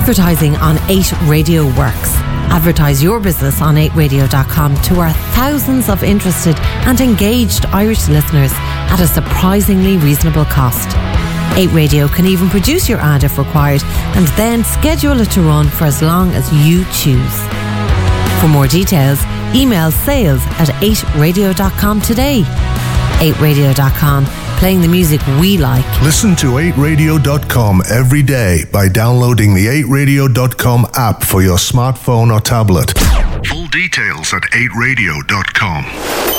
Advertising on 8 Radio works. Advertise your business on 8radio.com to our thousands of interested and engaged Irish listeners at a surprisingly reasonable cost. 8 Radio can even produce your ad if required and then schedule it to run for as long as you choose. For more details, email sales@8radio.com today. 8radio.com, playing the music we like. Listen to 8radio.com every day by downloading the 8radio.com app for your smartphone or tablet. Full details at 8radio.com.